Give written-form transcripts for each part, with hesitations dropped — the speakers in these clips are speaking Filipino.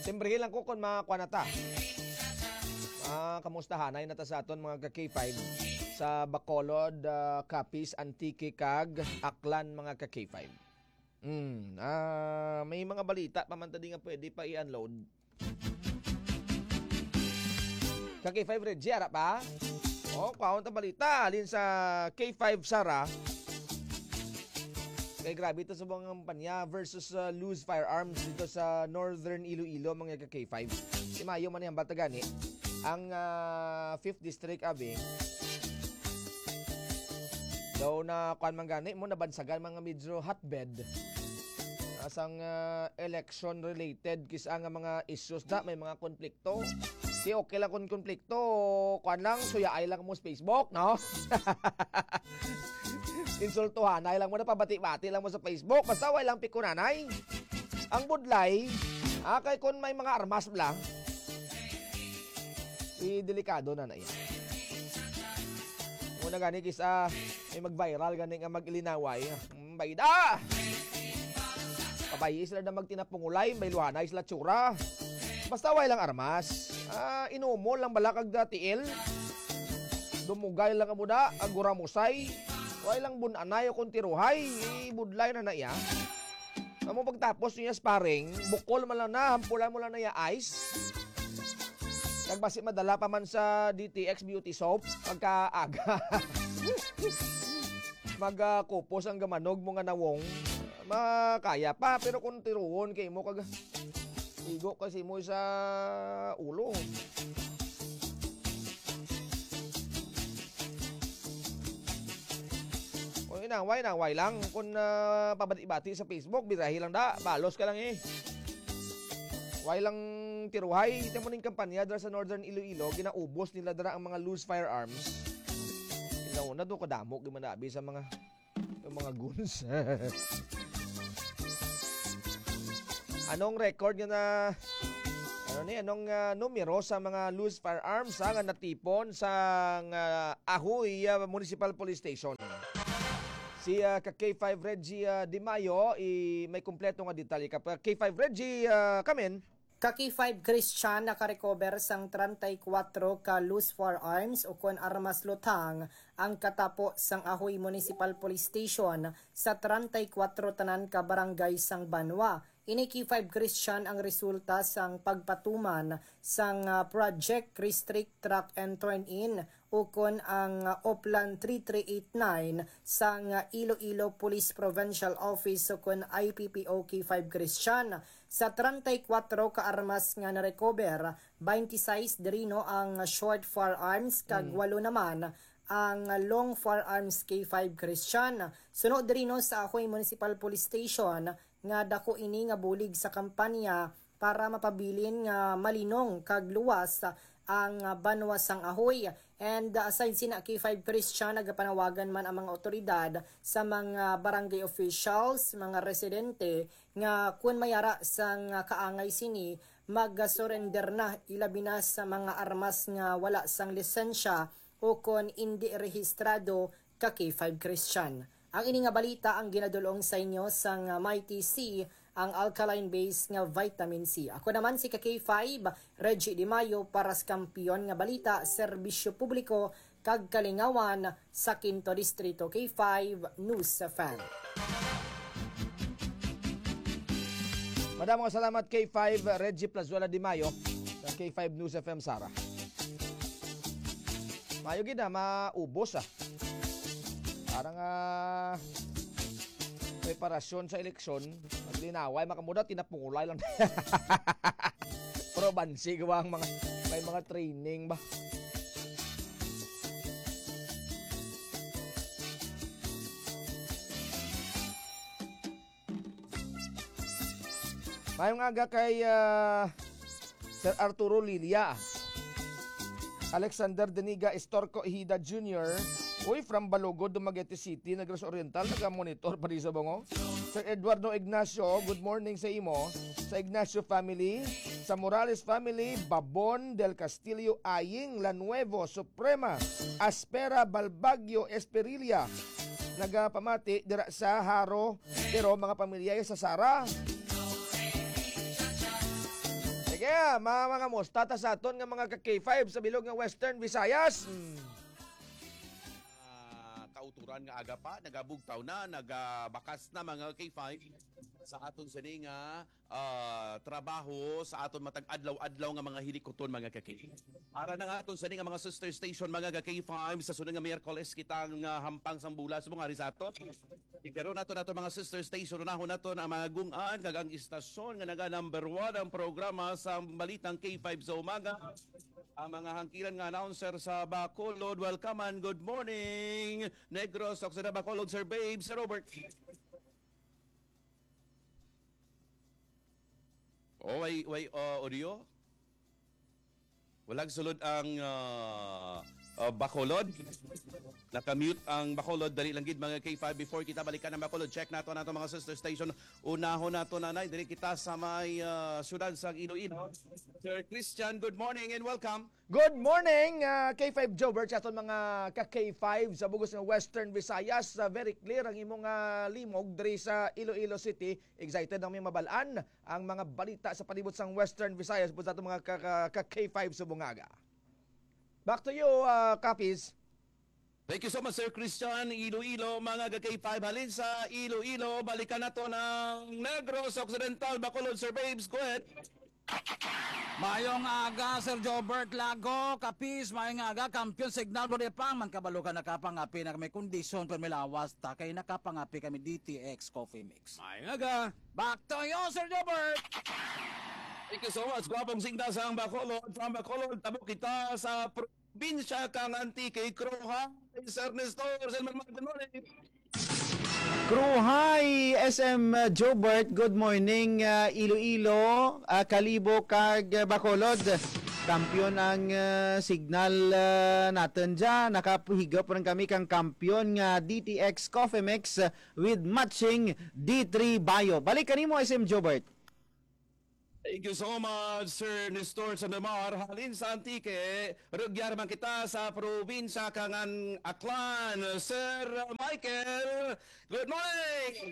Timbre lang ko kung makakuha na ta. Kamustahanay na ta sa aton mga ka-K5 sa Bacolod, Capiz, Antique, Cag, Aklan mga ka-K5. May mga balita pamanta di nga pwede pa i-unload. Ka-K5 Reggie, ara pa? Kaon ta balita. Alin sa K5 Sara. Kay grabe ito sa mga kampanya versus loose firearms dito sa Northern Iloilo mga ka-K5. Si Mayo man yan bata gani. Ang 5th District abi daw na kuan man gani mo nabansagan mga medyo hotbed asang election related kisa nga mga issues na may mga konflikto. Di okay lang kung konflikto kuan lang suyaay lang mo sa Facebook, no? Insultuhanay lang mo na pabati-bati lang mo sa Facebook basta way lang pikunanay. Ang budlay kay kun may mga armas lang delikado na yan. Muna gani kisa may mag-viral gani nga mag-ilinaway. Bayda! Pabayi sila na magtinapungulay, may luhanay sila tsura. Basta way lang armas. Inumo lang balakag tiil. Dumugay lang ang muda, aguramusay. Way lang bunanay o kontiruhay. Budlay na iya. Amo pagtapos niya sparring, bukol man lang na, hampulan mo lang na iya ice. Nagbasi madala pa man sa DTX Beauty Soap pagkaaga. Magkupos ang gamanog mo nga nawong. Makaya pa pero kung tiruon kay mo kag igo kasi mo sa ulo. O inaway lang kung pabati-bati sa Facebook birahi lang da balos ka lang Way lang tiruhay, ito mo ning kampanya dara sa Northern Iloilo, ginaubos nila dara ang mga loose firearms. Inauna do kadamo di man abi sa mga guns. Anong record nga na anong numero sa mga loose firearms nga natipon sa Ahoy Municipal Police Station? Si K5 Reggie Di Mayo may kumpleto nga detalye ka. K5 Reggie, kamen. Kaki 5 Christian nakarecover sang 34 ka loose firearms o kon armas lutang ang katapo sang Ahoy Municipal Police Station sa 34 tanan ka barangay sang Banwa. Ini K5 Christian ang resulta sang pagpatuman sang Project Restrict Track and Turn In o kon ang Oplan 3389 sang Iloilo Police Provincial Office o kon IPPO K5 Christian. Sa 34 ka armas nga na-recover, 26 dirino ang short firearms kag 8 naman ang long firearms K5 Christian. Sunod dirino sa Ahoy Municipal Police Station nga dako ini nga bulig sa kampanya para mapabilin nga malinong kag luwas ang Banwa sang Ahoy. And aside sina K5 Christian, nagapanawagan man ang mga otoridad sa mga barangay officials, mga residente nga kun mayara sang kaangay sini mag-surrender na ilabi na sa mga armas nga wala sang lisensya o kon hindi rehistrado ka K5 Christian. Ang ini nga balita ang ginadulong sa inyo sang Mighty C, ang alkaline base nga vitamin C. Ako naman si K5 Reggie Di Mayo para sa kampiyon nga balita, serbisyo publiko kag kalingawan sa Quinto Distrito. K5 News Fan. Madamong salamat K5 Reggie Plazuela Di Mayo sa K5 News FM Sara. Mayo gid maubos Parang preparasyon sa eleksyon, maglinaway, makamuda, tinapungulay lang. Pero bansi gawa ang may mga training ba? Mayong aga kay Sir Arturo Lilia, Alexander Deniga Estorco Ihida Jr., from Balugod, Dumaguete City, Negros Oriental, naga-monitor pa rin sa bango. Sir Eduardo Ignacio, good morning sa imo. Sa Ignacio family, sa Morales family, Babon del Castillo, Aying, La Nuevo, Suprema, Aspera, Balbagyo, Esperilia. Nagapamati dira sa Haro, pero mga pamilya sa Sara. Sige, Kaya mga mustata sa aton nga mga ka-K5 sa bilog nga Western Visayas. Kauturan nga aga pa, nagabugtaw na, nagabakas na mga K5 sa aton sini nga trabaho sa aton matag adlaw-adlaw nga mga hilikoton mga K5. Para na nga aton sini nga mga sister station mga K5 sa sunod nga Miyerkules kitang hampang sambula sa mga risato. Pero nato mga sister station unahon nato ang mga gungan kag ang istasyon nga naga number 1 ang programa sa balitang K5 sa umaga. Ang mga hangkiran nga announcer sa Bacolod, welcome and good morning. Negros, Oxida Bacolod, Sir Babe, Sir Robert. Oh, wait, audio? Walang sulod ang Bacolod. Nakamute ang Bacolod. Dali lang gid mga K5 before kita balikan ang Bacolod. Check nato mga sister station. Unahon nato nanay. Dali kita sa may syudad sa Iloilo. Sir Christian, good morning and welcome. Good morning, K5 Jobert sa aton mga ka-K5 sa bugos ng Western Visayas. Very clear ang imong limog diri sa Iloilo City. Excited ang may mabalaan ang mga balita sa palibot sang Western Visayas sa aton mga ka-K5 sa bungaga. Back to you, Kapis. Thank you so much, Sir Christian. Iloilo, mga K5 halin sa Iloilo. Balikan nato ng Negros Occidental, Bacolod, Sir Babes. Go ahead. Mayong aga, Sir Jobert Lago, Kapis, mayong aga, Kampiyon Signal, Bodepang, man kabalo ka nakapangapi na may kondisyon pero may lawas ta, kay nakapangapi kami DTX Coffee Mix. Mayong aga. Back to you, Sir Jobert! Thank you so much. Gwapong signal sa Bacolod. From Bacolod, tabo kita sa probinsya kang Antique, Croha. Sir Nestor, Sir Marmar, good morning. Crew, hi! SM Jobert, good morning. Iloilo, Kalibo, kag Bacolod. Kampiyon ang signal natin dyan. Nakapihigap rin kami kang kampiyon nga DTX Coffee Mix with matching D3 Bio. Balik kanimo SM Jobert. Thank you so much, Sir Nestor Sandamar. Halin sa Antique, rugyar man kita sa probinsya kangan Aklan. Sir Michael, good morning!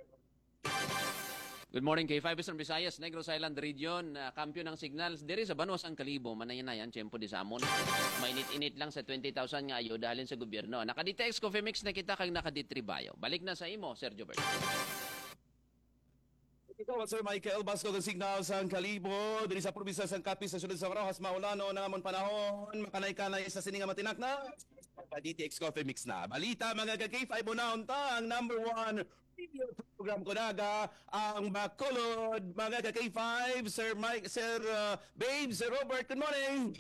Good morning, K5 Western Visayas, Negros Island Region, kampiyon ng signals. Diri sa Banos ang Kalibo, manayan tiyempo di samon. Mainit-init lang sa 20,000 nga ayo dahil sa gobyerno. Naka-DTX Coffee Mix na kita kag naka-D3 Bio. Balik na sa imo, Sir Jobert. Ikaw, Sir Michael, basko ng signal sa Kalibo, diri sa probinsya sa Kapis, sa sunod sa Rojas, Maulano, na amon panahon, makanay-kanay sa sininga matinak na, DTX Coffee Mix na. Balita, mga K5, unahon ta, ang number 1 radio program ko naga, ang Bacolod, mga K5, Sir Mike, Sir Babe, Sir Robert, good morning!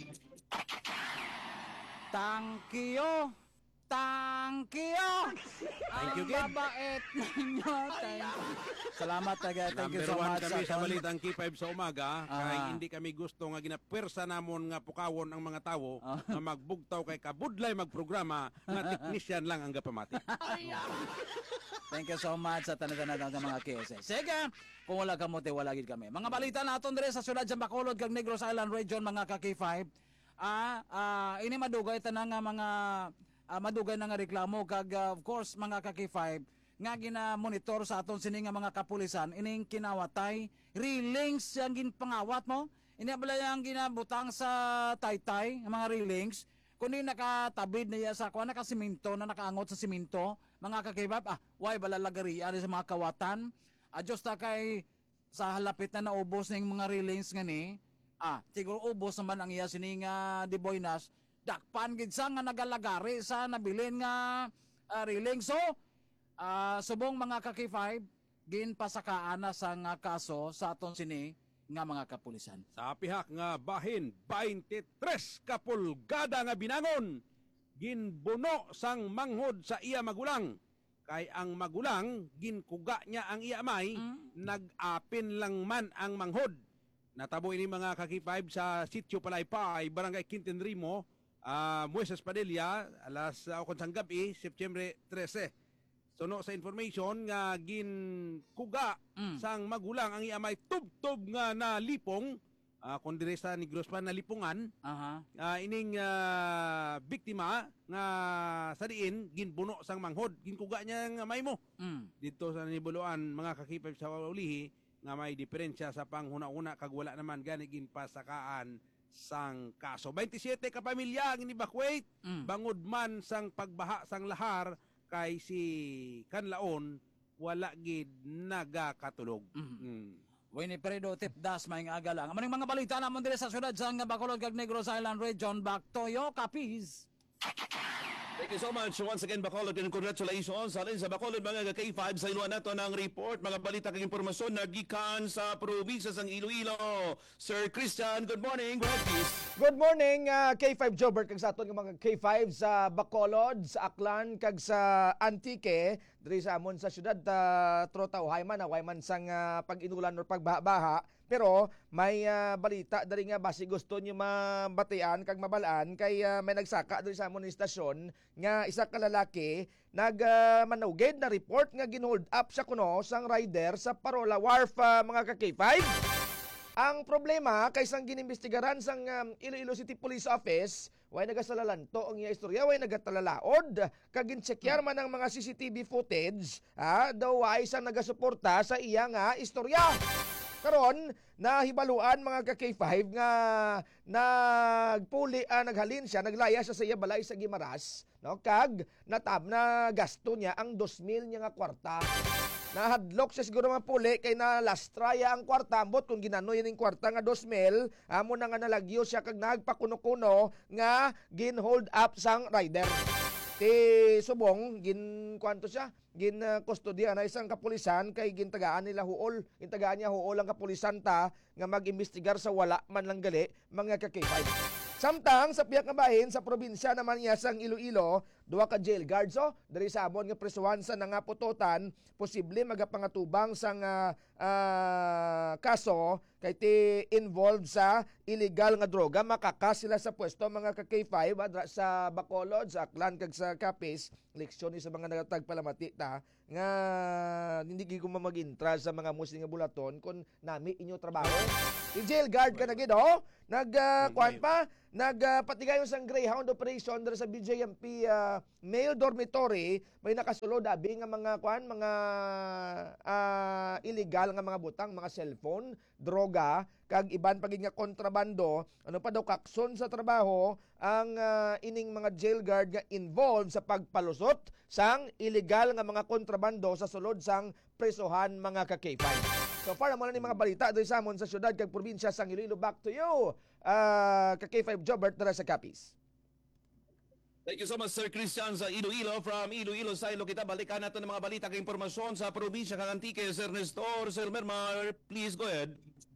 Thank you! Thank you! Thank you, babait ninyo. Salamat, thank you so much. Kami sa balitang K5 sa umaga, kaya hindi kami gusto nga ginapwersa namon nga pukawon ang mga tao na magbugtaw kay kabudlay magprograma nga technician lang ang gapamati. Thank you so much sa tanan-tanan ng mga KSS. Sige, kung wala kamote, wala gid kami. Mga balita naton dire sa syudad sa Bacolod kag Negros Island Region, mga ka-K5. Ini madugay tanang nga mga madugay na nga reklamo kag of course mga ka-K5 nga gina-monitor sa aton sini nga mga kapulisan ining kinawatay railings yang ginpangawat mo ini bala yang ginabutang sa taytay mga railings kundi nakatabid niya sa kuha nakasimento na nakaangot sa simento mga ka-K5 why bala lagarian sa mga kawatan adjust ta kay sa halapit na naubos ning mga railings ngani siguro ubos naman ang iya sini nga diboynas dakpan gid sa nga nagalagari sa nabilin nga railing. So, subong mga ka-K5, ginpasakaan na sa nga kaso sa aton sini nga mga kapulisan. Sa pihak nga bahin, 23 kapulgada nga binangon, ginbuno sang manghod sa iya magulang. Kay ang magulang, ginkuga niya ang iya amay, nag-apin lang man ang manghod. Natabo ini mga ka-K5 sa Sitio Palaypay, Barangay Quintinrimo, Moises Padilla, alas 8 ng gabi, September 13. Suno sa information nga ginkuga sang magulang ang iamay tubtob nga nalipong kundi sa Negros pa nalipungan. Ining biktima nga sa diin ginbuno sang manghod, ginkuga niya ang amay mo. Dito sa Nibuluan mga ka-K5 sa ulihi nga may diferensya sa panghuna-una kag wala naman gani ginpasakaan sang kaso. 27 ka pamilya ang in-evacuate bangod man sang pagbaha sang lahar kay si Kanlaon wala gid nagakatulog. Winifredo Tipdas may aga lang. Maning mga balita namon dire sa syudad sang Bacolod kag Negros Island Region. Back to you, Kapis. Thank you so much. Once again, Bacolod, and congratulations sa sa Bacolod, mga K5. Sa iluan nato ng report, mga balita kag impormasyon na gikan sa probinsya sang Iloilo. Sir Christian, good morning. Go ahead, please. Good morning, K5 Jobert, kag sa aton nga mga K5 sa Bacolod, sa Aklan, kag sa Antique, diri sa amon sa syudad, Trota, Wayman sang pag-inulan or pagbaha. Pero may balita dari nga basi gusto niyo mabatian kag mabalaan kay may nagsaka diri sa amon istasyon nga isa ka lalaki manugid na report nga ginhold up siya kuno sang rider sa Parola Wharf, mga ka-K5. Ang problema kay sang ginimbestigaran sang Iloilo City Police Office, way nagasalalanto ang iya istorya, way nagatalalaod kag ginchekyar man ang mga CCTV footage, daw ay sang nagasuporta sa iya nga istorya. Karon nahibaluan mga ka-K5 nga naghalin siya, naglaya siya sa iya balay sa Guimaras, no, kag na gasto niya ang 2,000 niya nga kwarta. Nahadlok siya siguro mga puli kay nalastraya ang kwarta, ambot kung ginanoy ning kwarta nga 2,000, amo na nga nalagyo siya kag nagpakuno-kuno nga ginhold up sang rider. Ti subong gin kustodiya na isang kapulisan kay gintagaan niya huol ang kapulisan nga mag-imbestigar sa wala man lang gali, mga ka-K5. Samtang sa piyak nga bahin sa probinsya naman niya sang Iloilo, duha ka jail guards diri sa amon nga presuhan sa nangaputotan, posible magapangatubang sang kaso kay ti involved sa illegal nga droga. Makakas sila sa pwesto, mga ka-K5 sa Bacolod, sa Aklan kag sa Capiz. Leksyon ni sa mga nagatagpalamati ta nga hindi gi ko mag-intra sa mga muslim nga bulaton kun nami inyo trabaho. I-jail guard ka na gid nagpatigayon sang Greyhound operation diri sa BJMP male dormitory. May nakasulod abi nga mga illegal nga mga butang, mga cellphone, droga kag iban pagid nga kontrabando. Ano pa daw kakson sa trabaho ang ining mga jail guard nga involved sa pagpalusot sang illegal nga mga kontrabando sa sulod sang presohan, mga ka-K5. So far mo na ni mga balita diri sa amon sa syudad kag probinsya sang Iloilo. Back to you, ka-K5 Jobert dara sa Capiz. Thank you so much, Sir Christian, sa Iloilo. From Iloilo sa Ilo, kita balikan natin ng mga balita kag impormasyon sa probinsya kang Antique. Sir Nestor, Sir Mermar, please go ahead.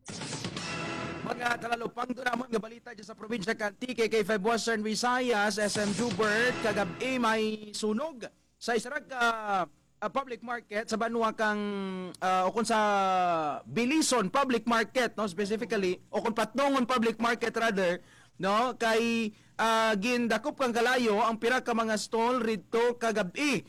Mga kalalupang doon naman nga balita dyan sa probinsya Antique, K5 Western Visayas, SM Jubert, kagabi may sunog sa isarag public market sa Banwa kang o kung sa Bilison public market, no, specifically o kung Patnongon public market rather, no, kay gindakop kang kalayo ang pira ka mga stall rito kagabi.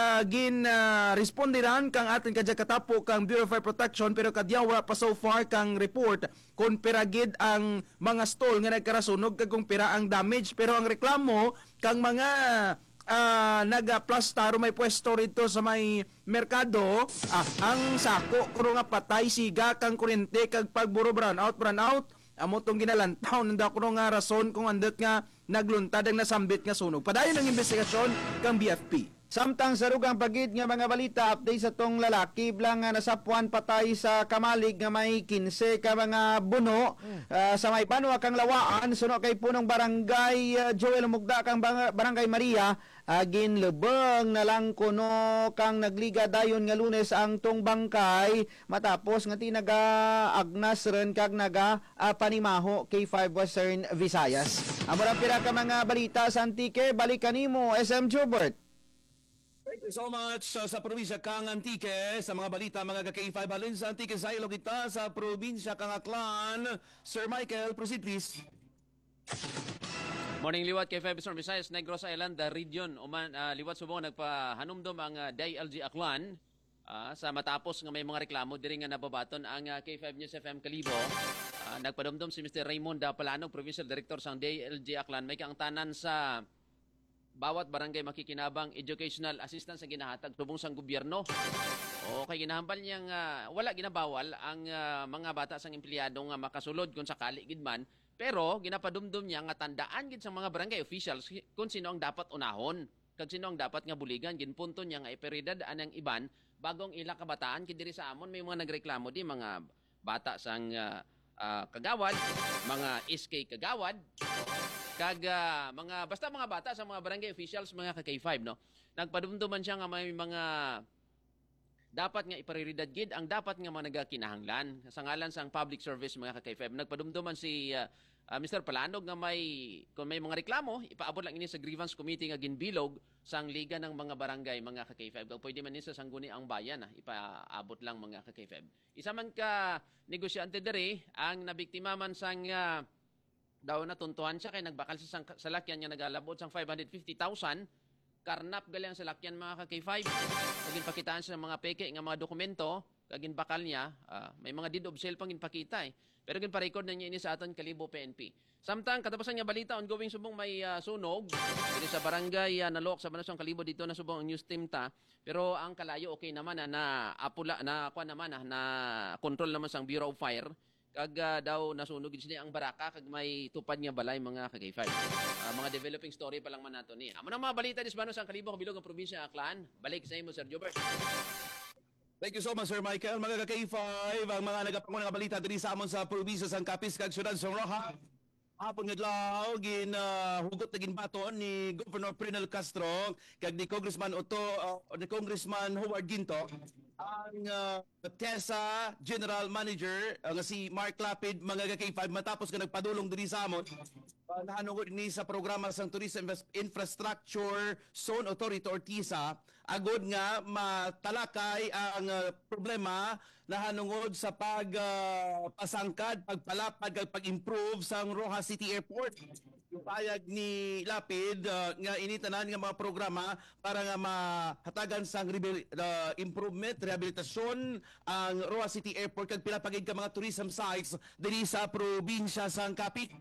Respondiran kang atin kadya katapo kang Bureau of Fire Protection, pero kadyawa pa so far kang report kung piragid ang mga stall nga nagkarasunog kag kung pira ang damage. Pero ang reklamo kang mga nagaplastar may pwesto rito sa may merkado, ang sako kuro nga patay siga kang kuryente kag pagburo brownout amo tong ginalantaw nanda kuno nga rason kung andot nga nagluntad ang nasambit nga sunog. Padayon ang investigasyon kang BFP. Samtang sa rugang pagid nga mga balita, update sa tong lalaki blang nga nasapuan patay sa Kamalig nga may 15 ka mga buno sa may Banwa kang Lawaan, suno kay punong barangay Joel Mugda kang barangay Maria, ginlubeng na lang kuno kang nagliga dayon nga Lunes ang tong bangkay matapos nga tinaga-agnas ren kag panimaho kay 5 Western Visayas. Amo ra pira ka mga balita sa Antique, balik kanimo SM Jubert. Thank you so much sa probinsya kang Antique. Sa mga balita, mga ka-K5 halin sa Antique, sa ilo kita sa probinsya kang Aklan. Sir Michael, proceed please. Morning liwat K5 Western Visayas, Negros Island, region. Liwat subong nagpahanumdom ang DILG Aklan sa matapos nga may mga reklamo diri nga nababaton ang K5 News FM Kalibo. Nagpadumdum si Mr. Raymond Palanog, Provincial Director sa DILG Aklan. May kaangtanan sa bawat barangay makikinabang educational assistance sa ginahatag tubong sang gobyerno O kay ginahambal niyang wala ginabawal ang mga bata sang empleyado nga makasulod kung sakali gid man, pero ginapadumdum niya nga tandaan gid sa mga barangay officials kung sino ang dapat unahon kag sino ang dapat nga buligan. Ginpunto niya nga iperidad anang iban bagong ila kabataan kid diri sa amon may mga nagreklamo di mga bata sang kagawad, mga SK kagawad, kag mga basta mga bata sa mga barangay officials mga ka-K5 no. Nagpadumduman siya nga may mga dapat nga iprioridad gid ang dapat nga mga nagakinahanglan sa ngalan sang public service mga ka-K5. Nagpadumduman si Mr. Palanog nga kung may mga reklamo ipaabot lang ini sa grievance committee nga ginbilog sang liga ng mga barangay mga ka-K5. Kung pwede man ni sa sangguni ang bayan ipaabot lang mga ka-K5. Isa man ka negosyante diri ang nabiktima man sang daw natuntuhan siya kay nagbakal sa salakyan nga nagalabot sang 550,000. Karnap gali ang salakyan mga ka-K5. Kagin pakitaan siya ng mga peke nga mga dokumento, kagin bakal niya, may mga deed of sale pang ginpakita eh. Pero gin pa-record na niya ini sa aton Kalibo PNP. Samtang katapusan nga balita ongoing subong may sunog dito sa barangay Nalok sa Banasong Kalibo dito na subong ang news team ta. Pero ang kalayo okay naman na apula na kuan naman na control naman sang Bureau of Fire. Kag daw nasunog sila ang baraka kag may tupad nga balay mga ka-K5. Mga developing story pa lang man nato ni. Amo na mga balita dis Banos ang Kalibo kabilog ang probinsya Aklan. Balik sa imo Sir Jobert. Thank you so much, Sir Michael. Mga ka-K5, ang mga nagapangon nga balita diri sa amon sa probinsya sang Capiz kag syudad sa Roja. Hapon nga adlaw hugot na ginbaton ni Governor Prinel Castro kag ni Congressman ni Congressman Howard Ginto ang TESA General Manager nga si Mark Lapid mga ka-K5 matapos nga nagpadulong diri sa amon nahanungod ni sa programa sang Tourism Infrastructure Zone Authority or TISA agod nga matalakay ang problema nahanungod sa pagpasangkad, pagpalapad, pag-improve sang Rojas City Airport. Yung payag ni Lapid nga initanan nga mga programa para nga mahatagan sang improvement, rehabilitasyon ang Rojas City Airport kag pilapagid ka mga tourism sites diri sa probinsya sang Capiz.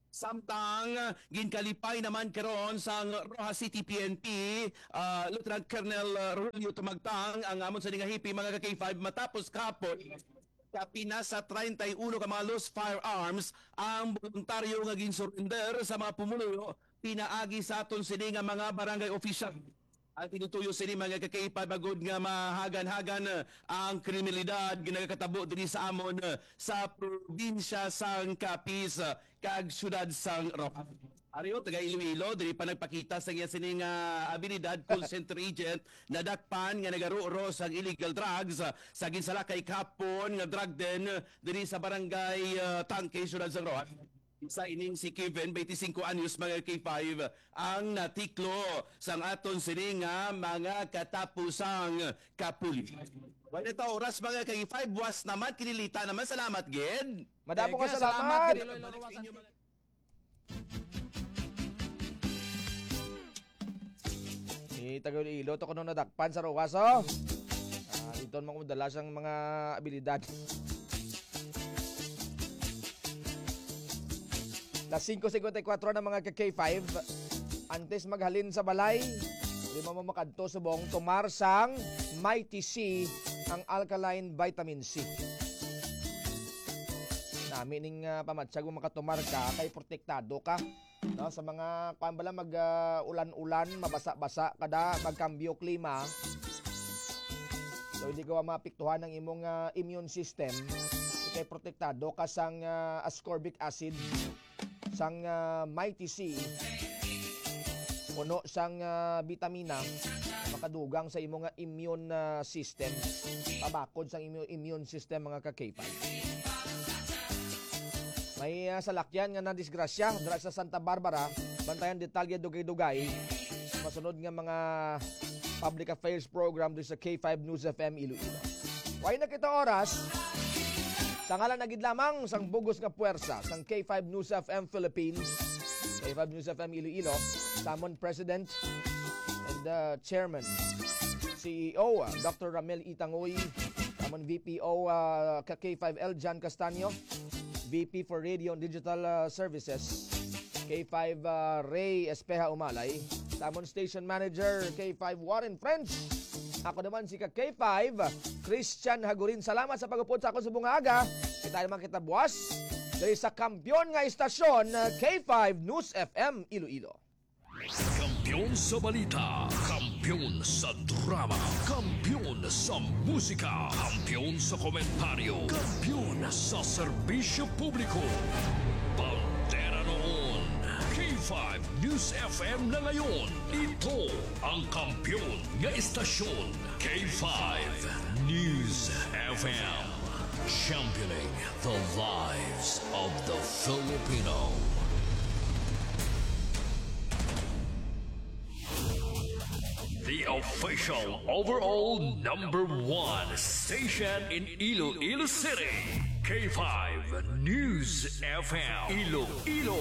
Samtang ginkalipay naman karon sang Rojas City PNP Lieutenant Colonel Rolio Tumagtang ang amon sa dingahipi mga ka-K5 matapos kahapon kapina sa 31 ka mga loose firearms ang voluntaryo nga ginsurrender sa mga pumulo pinaagi sa aton sini nga mga barangay official. Ang tinutuyo sini mga ka-K5 bagod nga mahagan-hagan ang kriminalidad ginagakatabo diri sa amon sa probinsya sang Capiz kag syudad sang Rojas. Ariyo taga Iloilo diri pa nagpakita sa iya sining abilidad call center agent na dakpan nga nagaruuro sang illegal drugs sa ginsalakay kapon nga drug den diri sa barangay Tangke syudad sang Rojas. Sa ining si Kevin, 25 anyos mga K5, ang natiklo sang aton sini nga mga katapusang kapuli. Wala ito oras mga K5, buwas naman, kinilita naman. Salamat, Ged. Madamo ka Teka, salamat. Gid Iloilo Rojas. Ni Tagalilo to kuno nadakpan sa Rojas oh. Dito mga mudala sang mga abilidad. Las 5:54 na mga ka-K5 antes maghalin sa balay di mo makadto subong tumar sang Mighty C ang alkaline vitamin C. Nami ning pamatsyag mo makatumar ka kay protektado ka no sa mga kuan bala mag ulan-ulan mabasa-basa kada magkambyo klima. So hindi ka mapiktuhan ng imong immune system kay protektado ka sang ascorbic acid sang Mighty C puno sang bitamina makadugang sa imong immune system pabakod sang immune system mga ka-K5. May salakyan nga nadisgrasya dira sa Santa Barbara bantayan detalye dugay-dugay masunod nga mga public affairs program dito sa K5 News FM Iloilo. Way na kita oras sa ngalan na gid lamang sang bugos nga puwersa sang K5 News FM Philippines, K5 News FM Iloilo, Samon President and Chairman, CEO Dr. Ramel Itangoy, Samon VPO K5 Eljan Castaño, VP for Radio and Digital Services, K5 Ray Espeja Umalay, Samon Station Manager K5 Warren French, Ako naman si K5, Christian Hagurin. Salamat sa pag-upod sa ako sa bungaga. Kita naman kita buwas. Dahil sa kampiyon nga istasyon, K5 News FM Iloilo. Kampiyon sa balita, kampiyon sa drama, kampiyon sa musika, kampiyon sa komentaryo, kampiyon sa serbisyo publiko. Bandera noon, K5 News FM na ngayon. Ito ang kampiyon nga istasyon, K5 News FM. Championing the lives of the Filipino. The official overall #1 station in Iloilo City. K5 News FM. Iloilo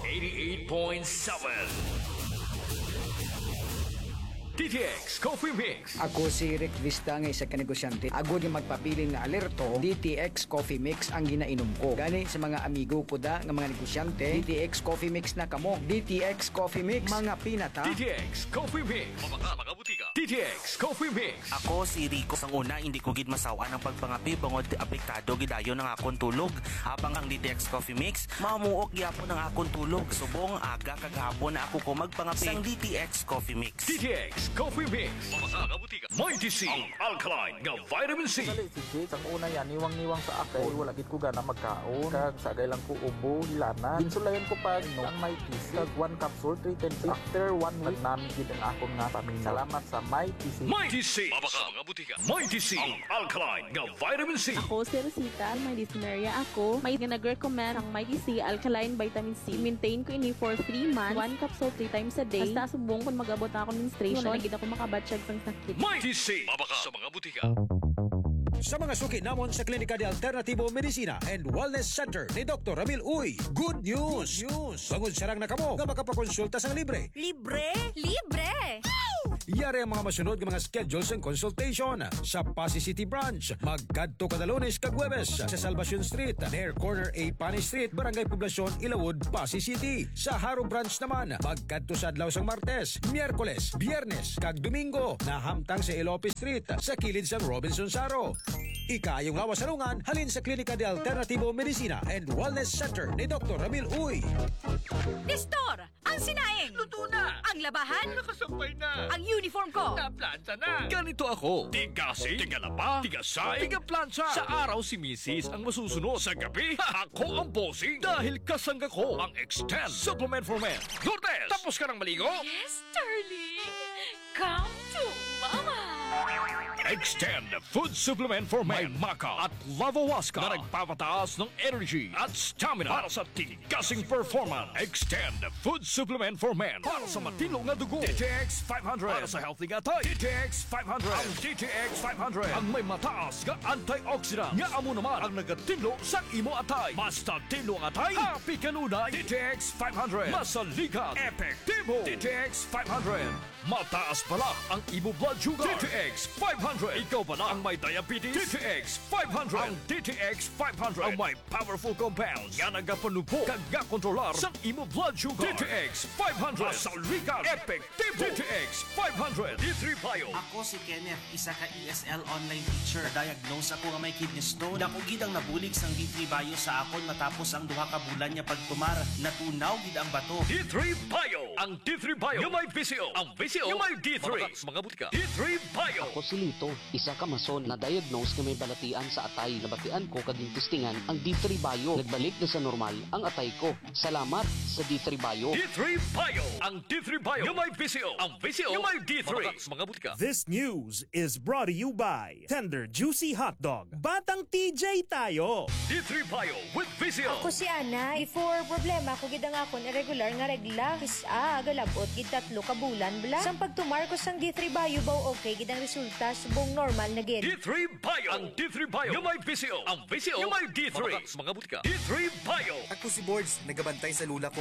88.7. DTX Coffee Mix. Ako si Rick Vista nga isa ka negosyante. Ako di magpapili nga alerto, DTX Coffee Mix ang ginainom ko. Gani sa mga amigo ko da nga mga negosyante, DTX Coffee Mix na kamo. DTX Coffee Mix, mga pinata. DTX Coffee Mix. Mga butika. DTX Coffee Mix. Ako si Rico. Sang una, hindi ko gid masawa ng pagpangapi bangod apektado gidayon ng akong tulog. Habang ang DTX Coffee Mix, mamuok gyapon ang akong tulog. Subong aga kagahapon na ako ko magpangapi sang DTX Coffee Mix. DTX Coffee Mix. Mga butika. Mighty C. Ang alkaline nga vitamin C. Dali si Jake, ang una yan, niwang-niwang sa akay, wala gid ko gana magkaon. Kag sagay lang ko ubo, hilana. Ginsulayan ko pa no, ang Mighty C. Kag 1 capsule, 3 10. After 1 week, namin gid ang akong nga paminaw. Salamat sa Mighty C. Mighty C. Mga butika. Mighty C. Ang alkaline nga vitamin C. Ako si Rosita, may dysmenorrhea ako. May nag-recommend ang Mighty C Alkaline Vitamin C. Maintain ko ini for 3 months. 1 capsule 3 times a day. Basta subong kung mag-abot na ako menstruation. Wala na ako makabatsyag sang sakit. Mighty C. Mabaka sa mga butika. Sa mga suki namon sa Klinika de Alternativo Medicina and Wellness Center ni Dr. Ramil Uy, good news! Bangod sarang na kamo nga makapakonsulta sang libre. Libre? Libre! Yari ang mga masunod ng mga schedules and consultation sa Pasay City Branch. Magkadto kada Lunes kag Huwebes sa Salvacion Street, near corner A Pani Street, Barangay Poblacion, Ilawod, Pasay City. Sa Haro Branch naman, magkadto sa adlaw sang Martes, Miyerkules, Biyernes kag Domingo na hamtang sa Ilope Street sa kilid sang Robinson Saro. Ikayong lawas salungan, halin sa Klinika de Alternativo Medicina and Wellness Center ni Dr. Ramil Uy. Nestor, ang sinaing! Luto na! Ang labahan! Nakasampay na! Ang uniform ko! Naplansa na! Ganito ako. Tigasi, tigalaba, tigasay, tigaplansa. Sa araw si Mrs. ang masusunod. Sa gabi, ako ang bossing. Dahil kasangga ko ang Extend Supplement for Men. Lourdes, tapos ka ng maligo? Yes, darling! Come to Mama! Extend Food Supplement for Men. May Maca at Lavawaska na nagpapataas ng energy at stamina para sa tigasing performance. Extend Food Supplement for Men para sa matino nga dugo. DTX 500 para sa healthy nga tay. DTX 500. Ang DTX 500 ang may mataas nga antioxidant nga amo naman ang nagatino sa imo atay. Basta tino nga atay, happy kanunay. DTX 500. Masalikat, epektibo. DTX 500. Mataas pala ang imo blood sugar. DTX 500. Ikaw pala ang may diabetes. DTX 500. Ang DTX 500 ang may powerful compounds nga nagapanupo kag kontrolar sa imo blood sugar. DTX 500. Masalikat, epektibo. DTX 500. D3 Bio. Ako si Kenneth, isa ka ESL online teacher. Diagnose ako nga may kidney stone. Dako gid ang nabulig sang D3 Bio sa akon matapos ang 2 ka bulan niya pagtumar. Natunaw gid ang bato. D3 Bio. Ang D3 Bio nga may VCO. Ang VCO nga may D3. Mga butika. D3 Bio. Ako si Lito, isa ka mason na diagnose nga may balatian sa atay. Nabatian ko kaging testingan ang D3 Bio. Nagbalik na sa normal ang atay ko. Salamat sa D3 Bio. D3 Bio. Ang D3 Bio nga may VCO. Ang VCO nga may D3. Mga butika. This news is brought to you by Tender Juicy Hot Dog. Batang TJ tayo. D3 Bio with VCO. Ako si Ana. Before problema ko gid ang akon irregular nga regla. Kisa agalabot gid 3 ka bulan bla. Sang pagtumar ko sang D3 Bio baw okay gid ang resulta subong normal na gid. D3 Bio. Ang D3 Bio nga may VCO. Ang VCO nga may D3. Mga butika. D3 Bio. Ako si Boards, nagabantay sa lula kong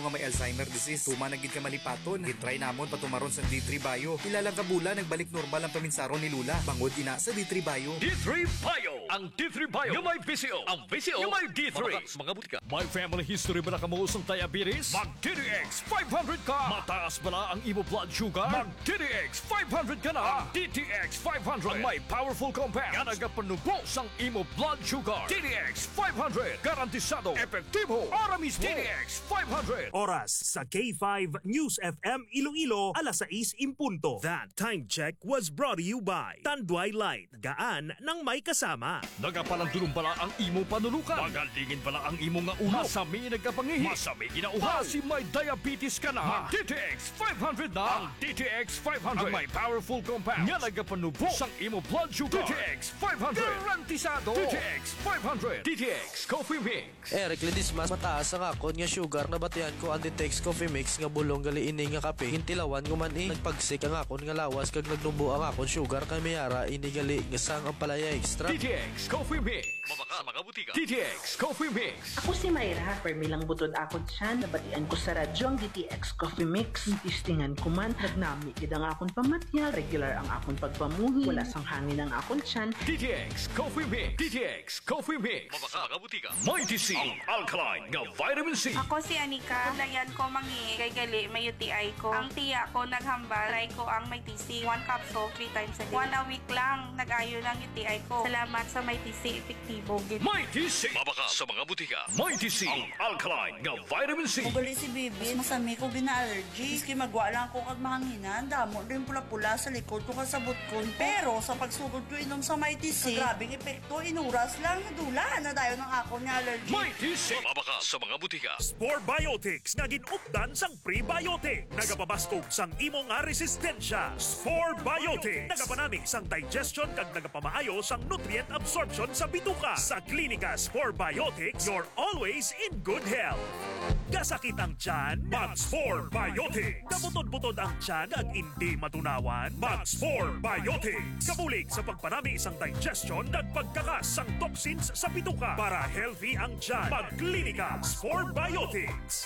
ko nga may Alzheimer disease. Tuma na gid ka malipaton. Gitry namon patumaron sa D3 Bio. Ilang kabula nagbalik normal ang paminsaron ni Lula. Bangod ina sa D3 Bio. D3 Bio! Ang D3 Bio yung may PCO. Ang PCO yung may D3. Mga butika. May family history ba na kamuos ng diabetes? Mag DTX 500 ka! Mataas ba na ang imo blood sugar? Mag DTX 500 ka na! Ang DTX 500 ang may powerful compound nga nagapanubos ang imo blood sugar. DTX 500 garantisado, epektibo, para mismo. DTX 500. Oras sa K5 News FM Iloilo, alas 6:00. That time check was brought to you by Tanduay Light. Gaan ng may kasama. Nagapalandulong bala ang imo panulukan. Magalingin bala ang imo nga ulo. Masami nagkapangihi. Masami ginauha. Si may diabetes ka na. DTX 500 na. Ang DTX 500 ang may powerful compound nga nagapanubos ang imo blood sugar. DTX 500 garantisado. DTX 500. DTX Coffee Mix. Eric Ledismas, mataas ang akon nga sugar na batian ko ang Ditex Coffee Mix nga bulong gali ini nga kape. Hintilawan ko man nagpagsik ang akon nga lawas kag nagnubo ang akon sugar kay mayara ini gali nga sang ang palaya extra. DTX Coffee Mix. Mabaka sa mga butika. DTX Coffee Mix. Ako si Mayra, permilang butod akon siya, nabatian ko sa radyo ang DTX Coffee Mix. Tistingan ko man, nagnami gid ang akon pamatyal, regular ang akon pagpamuhi, wala sang hangin ang akon tiyan. DTX Coffee Mix. DTX Coffee Mix. Mabaka sa mga butika. Mighty C. Ang alkaline nga vitamin C. Ako si Anika, layan ko mangi kay gali may UTI ko. Ang tiya ko naghambal, try ko ang may TC, 1 capsule 3 times a day. 1 a week lang, nag-ayo ng UTI ko. Salamat sa may TC, epektibo. Mighty C. Mabaka sa mga butika. Mighty C. Ang alkaline nga vitamin C. Ugali si Bibi, masami ko gina-allergy. Iski magwa lang ko kag mahanginan, damo din pula-pula sa likod ko kasabot ko. Pero sa pagsugod ko inom sa Mighty C, grabing epekto, inuras lang, nadula na dayon ng ako niya allergy. Mighty C. Mabaka sa mga butika. Spore Biotics nga ginupdan sang prebiotic. Nagapabastog sang imo nga resistensya. Spore Biotics. Nagapanami sang digestion kag nagapamaayo sang nutrient absorption sa bituka. Sa Klinika Spore Biotics, you're always in good health. Kasakit ang tiyan, mag-Spore Biotics. Kabutod-butod ang tiyan ag hindi matunawan, mag-Spore Biotics. Kabulig sa pagpanami sang digestion ag pagkakas sang toxins sa bituka para healthy ang tiyan. Mag-Klinika Spore Biotics.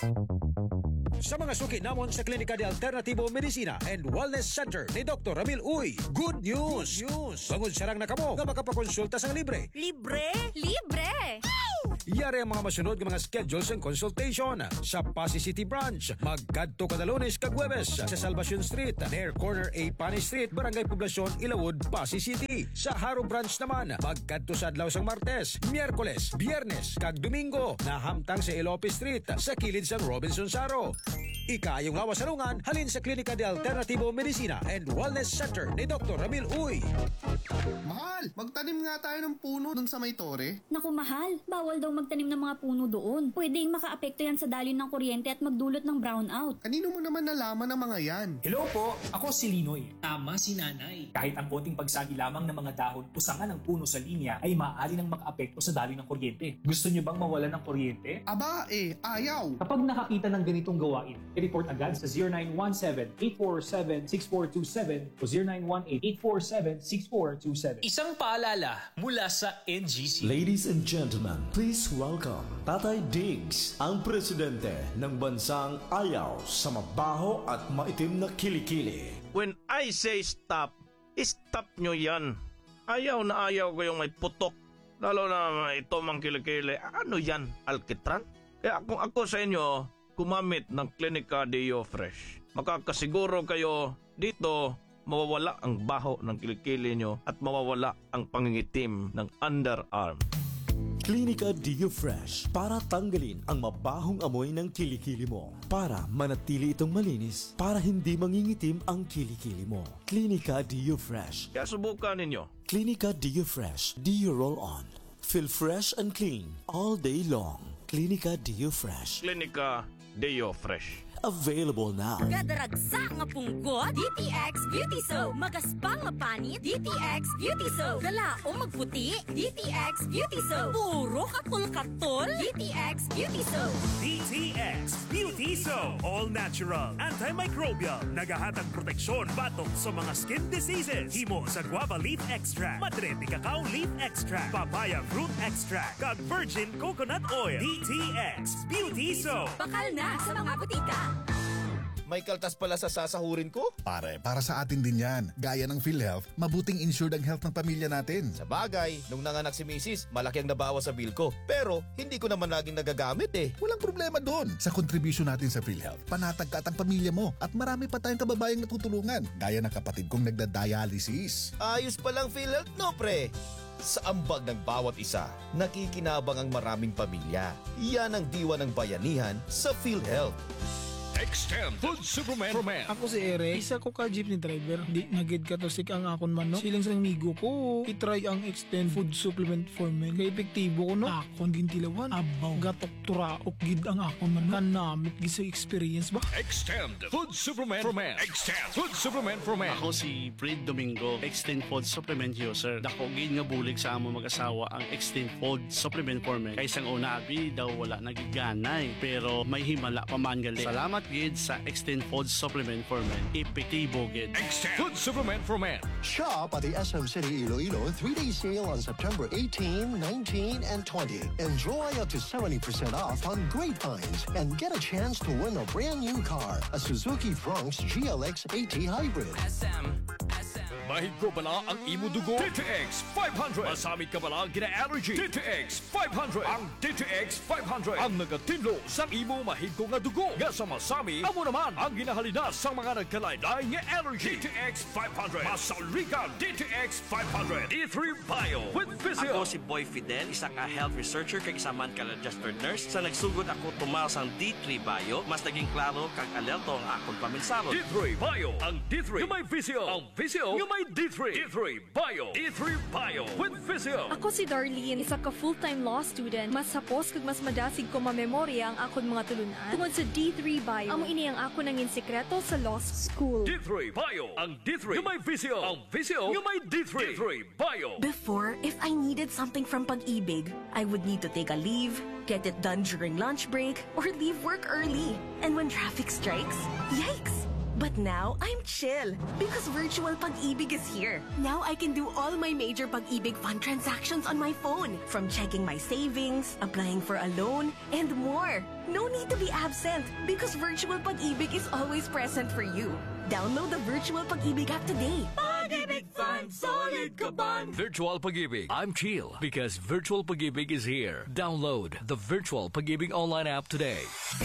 Sa mga suki namon sa Klinika de Alternativo Medicina and Wellness Center ni Dr. Ramil Uy, good news! Bangod sarang na kamo nga makapakonsulta sang libre. Libre? Libre! Yari ang mga masunod ng mga schedules and consultation sa Pasay City Branch. Magkadto kada Lunes kag Huwebes sa Salvacion Street, near corner A Pani Street, Barangay Poblacion, Ilawod, Pasay City. Sa Haro Branch naman, magkadto sa adlaw sang Martes, Miyerkules, Biyernes kag Domingo na hamtang sa Ilope Street sa kilid sang Robinson Saro. Ikayong lawas salungan halin sa Klinika de Alternativo Medicina and Wellness Center ni Dr. Ramil Uy. Mahal, magtanim nga tayo ng puno dun sa may tore. Naku mahal, bawal daw magtanim ng mga puno doon. Pwedeng makaapekto yan sa daloy ng kuryente at magdulot ng brownout. Kanino mo naman nalaman ang mga yan? Hello po, ako si Linoy. Tama si nanay. Kahit ang konting pagsagi lamang ng mga dahon o sanga ng puno sa linya ay maaari nang makaapekto sa daloy ng kuryente. Gusto niyo bang mawalan ng kuryente? Aba ayaw. Kapag nakakita ng ganitong gawain, i-report agad sa 0917-847-6427 o 0918-847-6427. Isang paalala mula sa NGC. Ladies and gentlemen, please welcome Tatay Diggs, ang presidente ng bansang ayaw sa mabaho at maitim na kilikili. When I say stop, stop nyo yan. Ayaw na ayaw ko yung may putok. Lalo na ito mang kilikili. Ano yan? Alkitran? Kaya kung ako sa inyo, gumamit ng Klinika Deo Fresh. Makakasiguro kayo dito mawawala ang baho ng kilikili nyo at mawawala ang pangingitim ng underarm. Klinika Deo Fresh para tanggalin ang mabahong amoy ng kilikili mo. Para manatili itong malinis, para hindi mangingitim ang kilikili mo. Klinika Deo Fresh. Kaya subukan ninyo. Klinika Deo Fresh. Deo Roll On. Feel fresh and clean all day long. Klinika Deo Fresh. Klinika Deo Fresh. available now. Gadaragsa nga punggot, DTX Beauty Soap. Magaspang nga panit, DTX Beauty Soap. Galao magputi, DTX Beauty Soap. Puro katol-katol, DTX Beauty Soap. DTX Beauty Soap. All natural, antimicrobial, nagahatag proteksyon batok sa mga skin diseases. Himo sa guava leaf extract, madre cacao leaf extract, papaya fruit extract, kag virgin coconut oil. DTX Beauty Soap. Bakal na sa mga butika. May kaltas pala sa sasahurin ko? Pare, para sa atin din yan. Gaya ng PhilHealth, mabuting insured ang health ng pamilya natin. Sa bagay, nung nanganak si Mrs., malaki ang nabawas sa bill ko. Pero, hindi ko naman laging nagagamit eh. Walang problema doon. Sa contribution natin sa PhilHealth, panatag ka at ang pamilya mo. At marami pa tayong kababayang natutulungan. Gaya ng kapatid kong nagda-dialysis. Ayos palang PhilHealth, no pre? Sa ambag ng bawat isa, nakikinabang ang maraming pamilya. Yan ang diwa ng bayanihan sa PhilHealth. Extend Food Supplement for Men. Ako si Eric, isa ko ka jeepney driver. Di nagid ka to sik ang akon man no. Silang sang migo ko, itry ang Extend Food Supplement for Men. Kay epektibo ko no. Akon gintilawan, abaw, gatok turaok gid ang akon man. Kanamit gid sa experience ba? Extend Food Supplement for Men. Extend Food Supplement for Men. Ako si Fred Domingo, Extend Food Supplement user. Dako gid nga bulig sa amo mag-asawa ang Extend Food Supplement for Men. Kay sang una abi daw wala nagiganay, pero may himala pa man gali. Salamat gid sa Extend Food Supplement for Men. Epektibo gid. Extend Food Supplement for Men. Shop at the SM City Iloilo 3-day sale on September 18, 19, and 20. Enjoy up to 70% off on great finds and get a chance to win a brand new car, a Suzuki Bronx GLX 80 Hybrid. Mahig ko bala ang imo dugo? DTX 500. Masamit ka bala gina-allergy? DTX 500. Ang DTX 500 ang nagatinlo sa imo mahig ko nga dugo. Nga sa masami, amo naman ang ginahalina sa mga nagkalain-lain nga allergy. DTX 500. Masaligan DTX 500. D3 Bio with Physio. Ako si Boy Fidel, isa ka health researcher kag isa man ka registered nurse. Sa nagsugod ako tumaw sang D3 Bio, mas naging klaro kag alerto ang akong paminsaro. D3 Bio. Ang D3 yung may Physio. Ang Physio yung may D3. D3 Bio. D3 Bio with Physio. Ako si Darlene, isa ka full-time law student. Mas sapos kag mas madasig ko mamemorya ang akon mga tulunan tungod sa D3 Bio. Amo ini ang ako nangin sekreto sa law school. D3 Bio. Ang D3 yung may Physio. Ang Physio yung may D3. D3 Bio. Before, if I needed something from Pag-ibig, I would need to take a leave, get it done during lunch break, or leave work early. And when traffic strikes, yikes! But now, I'm chill because virtual Pag-ibig is here. Now I can do all my major Pag-ibig fund transactions on my phone. From checking my savings, applying for a loan, and more. No need to be absent because virtual Pag-ibig is always present for you. Download the virtual Pag-ibig app today. Pag-ibig Fund, solid ka ban. Virtual Pag-ibig. I'm chill because Virtual Pag-ibig is here. Download the Virtual Pag-ibig online app today.